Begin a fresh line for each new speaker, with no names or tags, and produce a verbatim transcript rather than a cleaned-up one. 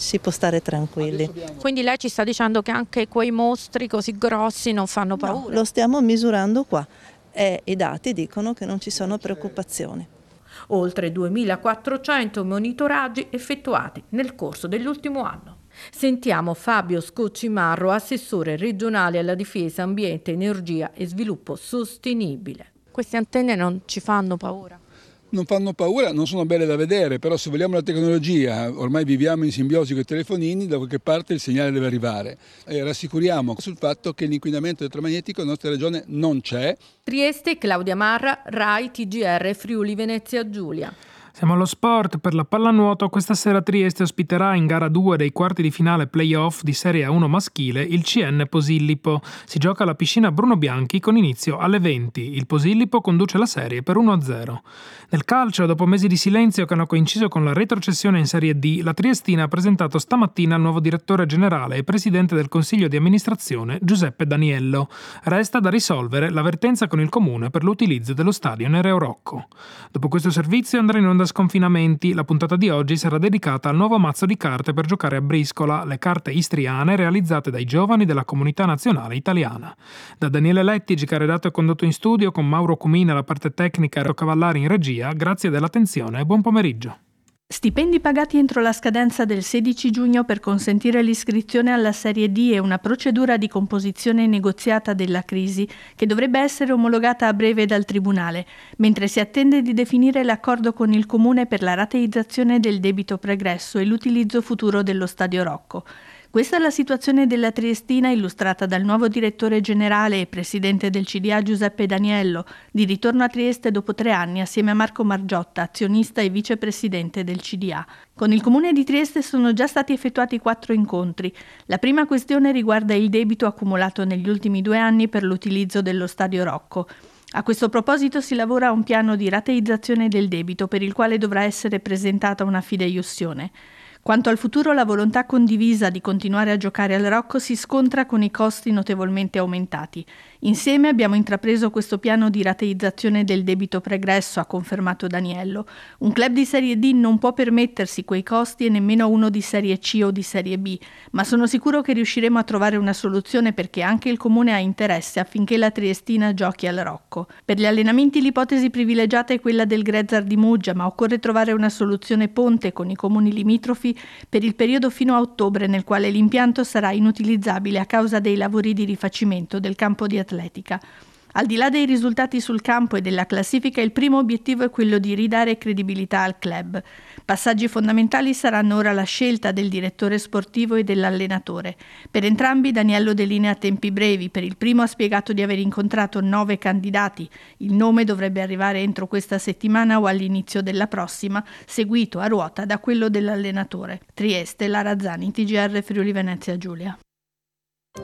si può stare tranquilli.
Quindi lei ci sta dicendo che anche quei mostri così grossi non fanno paura?
No, lo stiamo misurando qua e i dati dicono che non ci sono preoccupazioni.
Oltre duemilaquattrocento monitoraggi effettuati nel corso dell'ultimo anno. Sentiamo Fabio Scoccimarro, assessore regionale alla difesa, ambiente, energia e sviluppo sostenibile. Queste antenne non ci fanno paura?
Non fanno paura, non sono belle da vedere, però se vogliamo la tecnologia, ormai viviamo in simbiosi con i telefonini, da qualche parte il segnale deve arrivare. E rassicuriamo sul fatto che l'inquinamento elettromagnetico nella nostra regione non c'è.
Trieste, Claudia Marra, Rai, T G R, Friuli, Venezia Giulia.
Siamo allo sport. Per la pallanuoto questa sera Trieste ospiterà in gara due dei quarti di finale play-off di Serie A uno maschile il C N Posillipo. Si gioca alla piscina Bruno Bianchi con inizio alle venti. Il Posillipo conduce la serie per uno a zero. Nel calcio, dopo mesi di silenzio che hanno coinciso con la retrocessione in Serie D, la Triestina ha presentato stamattina il nuovo direttore generale e presidente del Consiglio di amministrazione Giuseppe Daniello. Resta da risolvere l'avvertenza con il comune per l'utilizzo dello stadio Nereo Rocco. Dopo questo servizio andrà in onda Sconfinamenti. La puntata di oggi sarà dedicata al nuovo mazzo di carte per giocare a briscola, le carte istriane realizzate dai giovani della comunità nazionale italiana. Da Daniele Lettigi, che ha redatto e condotto in studio, con Mauro Cumina la parte tecnica e Rocco Cavallari in regia, grazie dell'attenzione e buon pomeriggio.
Stipendi pagati entro la scadenza del sedici giugno per consentire l'iscrizione alla Serie D e una procedura di composizione negoziata della crisi che dovrebbe essere omologata a breve dal Tribunale, mentre si attende di definire l'accordo con il Comune per la rateizzazione del debito pregresso e l'utilizzo futuro dello Stadio Rocco. Questa è la situazione della Triestina illustrata dal nuovo direttore generale e presidente del C D A Giuseppe Daniello, di ritorno a Trieste dopo tre anni assieme a Marco Margiotta, azionista e vicepresidente del C D A. Con il Comune di Trieste sono già stati effettuati quattro incontri. La prima questione riguarda il debito accumulato negli ultimi due anni per l'utilizzo dello Stadio Rocco. A questo proposito si lavora a un piano di rateizzazione del debito per il quale dovrà essere presentata una fideiussione. Quanto al futuro, la volontà condivisa di continuare a giocare al Rocco si scontra con i costi notevolmente aumentati. Insieme abbiamo intrapreso questo piano di rateizzazione del debito pregresso, ha confermato Daniello. Un club di Serie D non può permettersi quei costi e nemmeno uno di Serie C o di Serie B, ma sono sicuro che riusciremo a trovare una soluzione perché anche il Comune ha interesse affinché la Triestina giochi al Rocco. Per gli allenamenti l'ipotesi privilegiata è quella del Grezzar di Muggia, ma occorre trovare una soluzione ponte con i comuni limitrofi per il periodo fino a ottobre, nel quale l'impianto sarà inutilizzabile a causa dei lavori di rifacimento del campo di atletica. Al di là dei risultati sul campo e della classifica, il primo obiettivo è quello di ridare credibilità al club. Passaggi fondamentali saranno ora la scelta del direttore sportivo e dell'allenatore. Per entrambi Daniello delinea tempi brevi. Per il primo ha spiegato di aver incontrato nove candidati. Il nome dovrebbe arrivare entro questa settimana o all'inizio della prossima, seguito a ruota da quello dell'allenatore. Trieste, Lara Zani, T G R Friuli Venezia Giulia.